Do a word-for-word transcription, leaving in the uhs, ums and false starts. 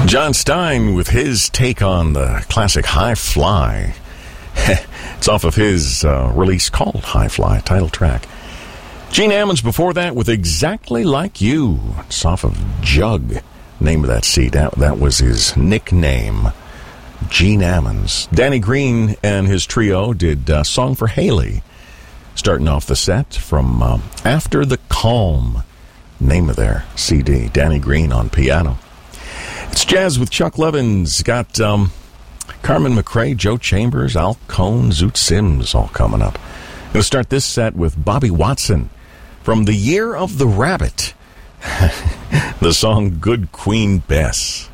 John Stein with his take on the classic High Fly. It's off of his uh, release called High Fly, title track. Gene Ammons before that with Exactly Like You. It's off of Jug, name of that C D. That, that was his nickname, Gene Ammons. Danny Green and his trio did uh, Song for Haley, starting off the set from uh, After the Calm, name of their C D. Danny Green on piano. It's Jazz with Chuck Levins. Got um, Carmen McRae, Joe Chambers, Al Cohn, Zoot Sims all coming up. Going to start this set with Bobby Watson from The Year of the Rabbit. The song Good Queen Bess.